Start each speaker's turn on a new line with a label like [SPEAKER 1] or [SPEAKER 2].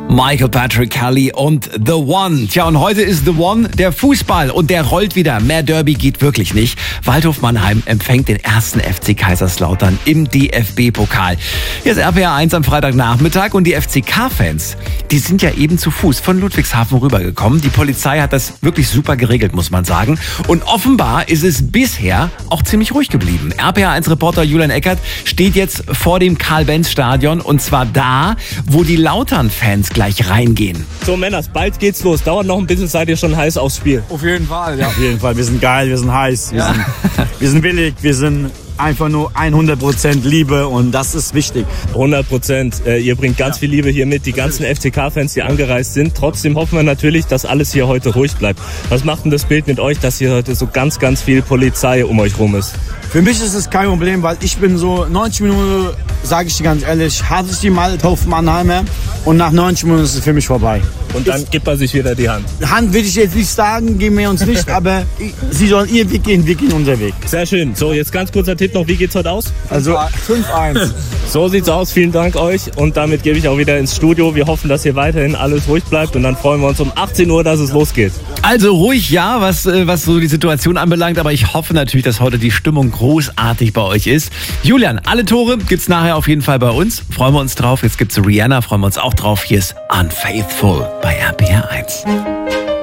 [SPEAKER 1] Michael Patrick Kelly und The One. Tja, und heute ist The One der Fußball und der rollt wieder. Mehr Derby geht wirklich nicht. Waldhof Mannheim empfängt den ersten FC Kaiserslautern im DFB-Pokal. Hier ist RPR 1 am Freitagnachmittag und die FCK-Fans, die sind ja eben zu Fuß von Ludwigshafen rübergekommen. Die Polizei hat das wirklich super geregelt, muss man sagen. Und offenbar ist es bisher auch ziemlich ruhig geblieben. RPR 1-Reporter Julian Eckert steht jetzt vor dem Karl-Benz-Stadion und zwar da, wo die Lautern-Fans gleich reingehen.
[SPEAKER 2] So Männers, bald geht's los. Dauert noch ein bisschen, seid ihr schon heiß aufs Spiel?
[SPEAKER 3] Auf jeden Fall, ja.
[SPEAKER 4] Auf jeden Fall, wir sind geil, wir sind heiß, wir sind willig, wir sind einfach nur 100% Liebe und das ist wichtig.
[SPEAKER 2] 100%. Ihr bringt ganz viel Liebe hier mit, die ganzen FCK-Fans, die angereist sind. Trotzdem hoffen wir natürlich, dass alles hier heute ruhig bleibt. Was macht denn das Bild mit euch, dass hier heute so ganz viel Polizei um euch rum ist?
[SPEAKER 4] Für mich ist es kein Problem, weil ich bin so 90 Minuten, sage ich dir ganz ehrlich, hasse ich die Waldhof Mannheimer und nach 90 Minuten ist es für mich vorbei.
[SPEAKER 2] Und dann gibt man sich wieder die Hand.
[SPEAKER 4] Hand will ich jetzt nicht sagen, geben wir uns nicht, aber sie sollen ihren Weg gehen, wir gehen unseren Weg.
[SPEAKER 2] Sehr schön. So, jetzt ganz kurzer Tipp noch, wie geht's heute aus?
[SPEAKER 4] Also 5-1.
[SPEAKER 2] So sieht's aus, vielen Dank euch und damit gebe ich auch wieder ins Studio. Wir hoffen, dass hier weiterhin alles ruhig bleibt und dann freuen wir uns um 18 Uhr, dass es losgeht.
[SPEAKER 1] Also ruhig ja, was so die Situation anbelangt, aber ich hoffe natürlich, dass heute die Stimmung großartig bei euch ist. Julian, alle Tore gibt's nachher auf jeden Fall bei uns. Freuen wir uns drauf. Jetzt gibt's Rihanna, freuen wir uns auch drauf. Hier ist Unfaithful bei RPR 1.